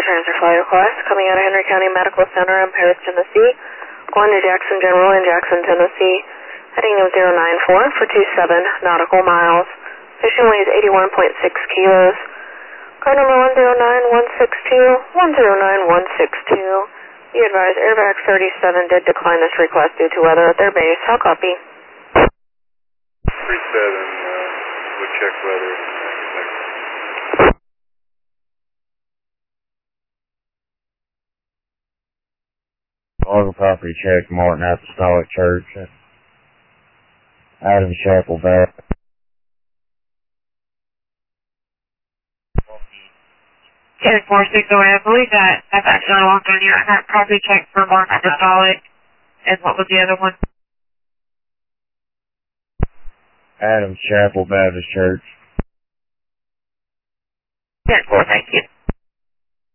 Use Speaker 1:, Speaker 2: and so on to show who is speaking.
Speaker 1: transfer flight request coming out of Henry County Medical Center in Paris, Tennessee, going to Jackson General in Jackson, Tennessee, heading of 094 for 27 nautical miles. Patient weighs 81.6 kilos. Car number 109162, 109162. Be advised, Airvac 37 did decline this request due to weather at their base. How copy?
Speaker 2: 37, we'll check weather.
Speaker 3: Auto property check, Martin Apostolic Church. Adam Chapel back.
Speaker 4: 10-460, I believe that I've actually logged on your property check for Martin Apostolic. And what was the other one?
Speaker 3: Adam Chapel Baptist Church.
Speaker 4: 10-4, thank you.